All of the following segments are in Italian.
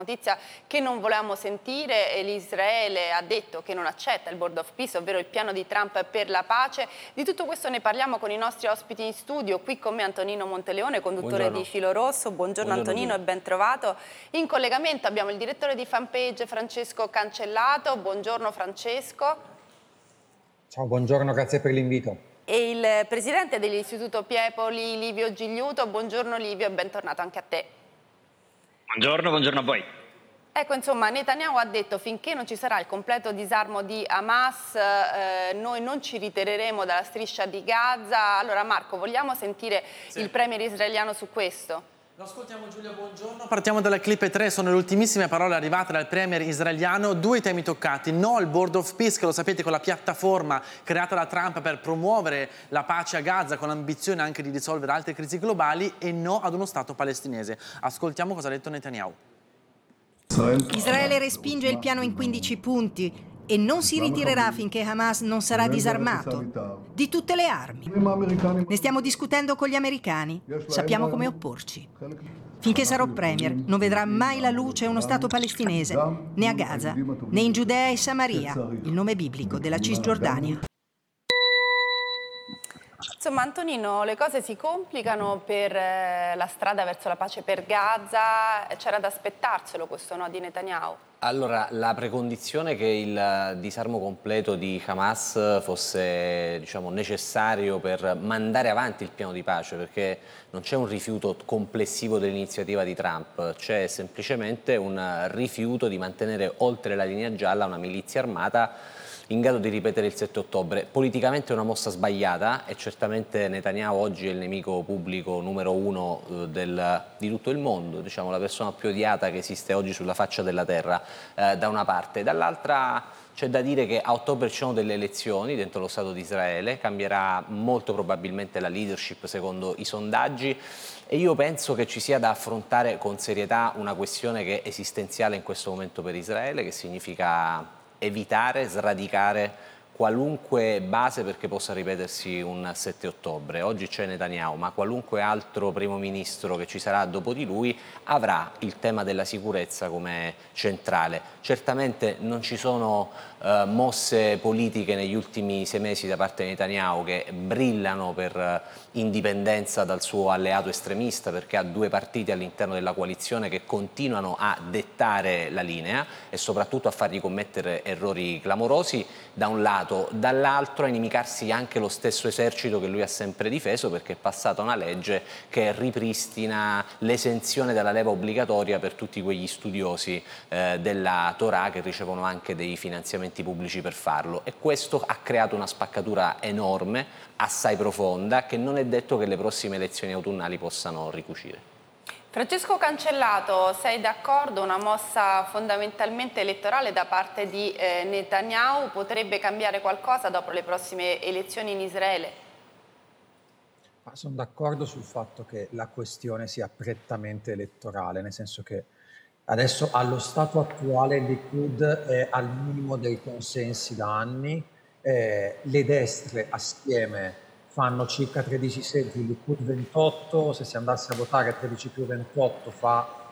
Notizia che non volevamo sentire, e l'Israele ha detto che non accetta il Board of Peace, ovvero il piano di Trump per la pace. Di tutto questo ne parliamo con i nostri ospiti in studio. Qui con me Antonino Monteleone, conduttore di Filo Rosso. Buongiorno Antonino e ben trovato. In collegamento abbiamo il direttore di fanpage Francesco Cancellato. Buongiorno Francesco. Ciao, buongiorno, grazie per l'invito. E il presidente dell'Istituto Piepoli, Livio Gigliuto. Buongiorno Livio e bentornato anche a te. Buongiorno a voi. Ecco, insomma, Netanyahu ha detto finché non ci sarà il completo disarmo di Hamas, noi non ci ritireremo dalla striscia di Gaza. Allora Marco, vogliamo sentire il premier israeliano su questo? Lo ascoltiamo Giulia, buongiorno. Partiamo dalla clip 3, sono le ultimissime parole arrivate dal premier israeliano. Due temi toccati: no al Board of Peace, che lo sapete, con la piattaforma creata da Trump per promuovere la pace a Gaza, con l'ambizione anche di risolvere altre crisi globali, e no ad uno Stato palestinese. Ascoltiamo cosa ha detto Netanyahu. Israele respinge il piano in 15 punti e non si ritirerà finché Hamas non sarà disarmato di tutte le armi. Ne stiamo discutendo con gli americani, sappiamo come opporci. Finché sarò premier non vedrà mai la luce uno Stato palestinese, né a Gaza, né in Giudea e Samaria, il nome biblico della Cisgiordania. Insomma, Antonino, le cose si complicano per la strada verso la pace per Gaza. C'era da aspettarselo questo no di Netanyahu? Allora, la precondizione che il disarmo completo di Hamas fosse, diciamo, necessario per mandare avanti il piano di pace, perché non c'è un rifiuto complessivo dell'iniziativa di Trump, c'è semplicemente un rifiuto di mantenere oltre la linea gialla una milizia armata in grado di ripetere il 7 ottobre. Politicamente è una mossa sbagliata e certamente Netanyahu oggi è il nemico pubblico numero uno di tutto il mondo, diciamo la persona più odiata che esiste oggi sulla faccia della terra, da una parte. Dall'altra c'è da dire che a ottobre ci sono delle elezioni dentro lo Stato di Israele, cambierà molto probabilmente la leadership secondo i sondaggi, e io penso che ci sia da affrontare con serietà una questione che è esistenziale in questo momento per Israele, che significa evitare, sradicare qualunque base perché possa ripetersi un 7 ottobre. Oggi c'è Netanyahu, ma qualunque altro primo ministro che ci sarà dopo di lui avrà il tema della sicurezza come centrale. Certamente non ci sono mosse politiche negli ultimi 6 mesi da parte di Netanyahu che brillano per indipendenza dal suo alleato estremista, perché ha due partiti all'interno della coalizione che continuano a dettare la linea e soprattutto a fargli commettere errori clamorosi da un lato, dall'altro a inimicarsi anche lo stesso esercito che lui ha sempre difeso, perché è passata una legge che ripristina l'esenzione dalla leva obbligatoria per tutti quegli studiosi della Torah che ricevono anche dei finanziamenti pubblici per farlo, e questo ha creato una spaccatura enorme, assai profonda, che non è detto che le prossime elezioni autunnali possano ricucire. Francesco Cancellato, sei d'accordo? Una mossa fondamentalmente elettorale da parte di Netanyahu potrebbe cambiare qualcosa dopo le prossime elezioni in Israele? Sono d'accordo sul fatto che la questione sia prettamente elettorale, nel senso che adesso allo stato attuale il Likud è al minimo dei consensi da anni, le destre assieme fanno circa 13 seggi, il Likud 28, se si andasse a votare 13 più 28 fa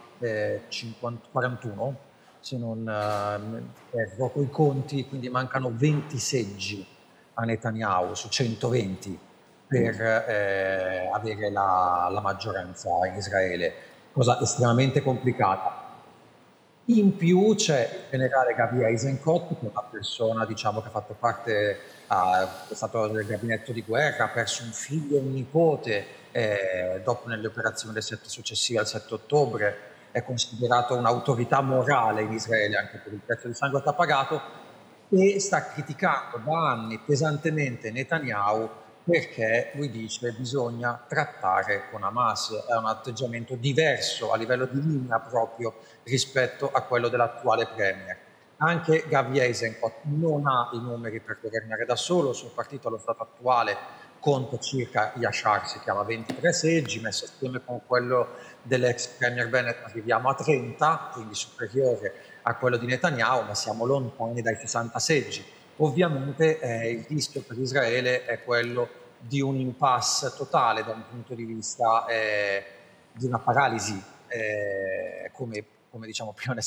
41, se non erro coi conti, quindi mancano 20 seggi a Netanyahu su 120 per avere la maggioranza in Israele, cosa estremamente complicata. In più c'è il generale Gabi Eisenkot, che è una persona, diciamo, che ha fatto parte, è stato nel gabinetto di guerra, ha perso un figlio e un nipote dopo nelle operazioni successive al 7 ottobre, è considerato un'autorità morale in Israele anche per il prezzo di sangue che ha pagato, e sta criticando da anni pesantemente Netanyahu perché lui dice che bisogna trattare con Hamas, è un atteggiamento diverso a livello di linea proprio rispetto a quello dell'attuale premier. Anche Gabi Eisenkot non ha i numeri per governare da solo, il suo partito allo stato attuale conta circa, Yashar si chiama, 23 seggi, messo assieme con quello dell'ex premier Bennett arriviamo a 30, quindi superiore a quello di Netanyahu, ma siamo lontani dai 60 seggi. Ovviamente il rischio per Israele è quello di un impasse totale da un punto di vista di una paralisi, come diciamo prima